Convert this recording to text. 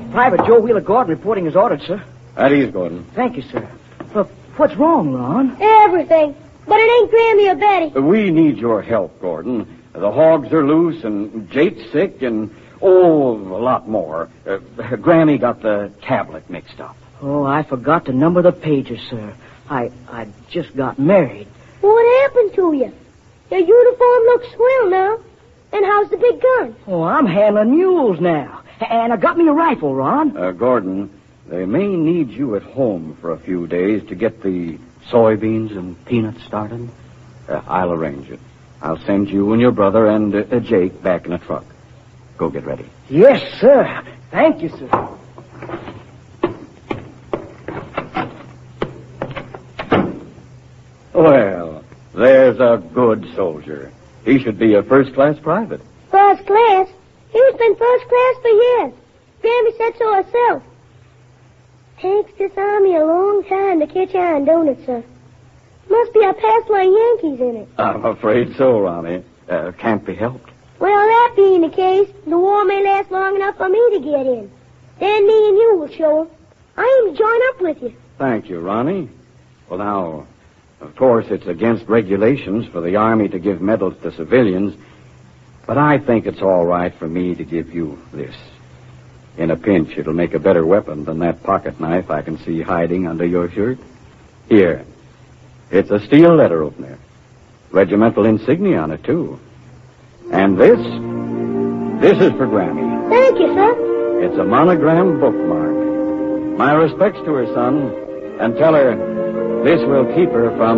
Private Joe Wheeler Gordon reporting as ordered, sir. At ease, Gordon. Thank you, sir. Look, what's wrong, Ron? Everything. But it ain't Grammy or Betty. We need your help, Gordon. The hogs are loose, and Jake's sick, and, a lot more. Grammy got the tablet mixed up. Oh, I forgot to number the pages, sir. I just got married. What happened to you? Your uniform looks swell now. And how's the big gun? Oh, I'm handling mules now. And I got me a rifle, Ron. Gordon, they may need you at home for a few days to get the soybeans and peanuts started. I'll arrange it. I'll send you and your brother and Jake back in a truck. Go get ready. Yes, sir. Thank you, sir. Well, there's a good soldier. He should be a first-class private. First class? He's been first class for years. Grammy said so herself. Takes this army a long time to catch on, don't it, sir? Must be a past line Yankees in it. I'm afraid so, Ronnie. Can't be helped. Well, that being the case, the war may last long enough for me to get in. Then me and you will show 'em. I aim to join up with you. Thank you, Ronnie. Well, now, of course, it's against regulations for the Army to give medals to civilians, but I think it's all right for me to give you this. In a pinch, it'll make a better weapon than that pocket knife I can see hiding under your shirt. Here. It's a steel letter opener. Regimental insignia on it, too. And this is for Grammy. Thank you, sir. It's a monogram bookmark. My respects to her, son, and tell her this will keep her from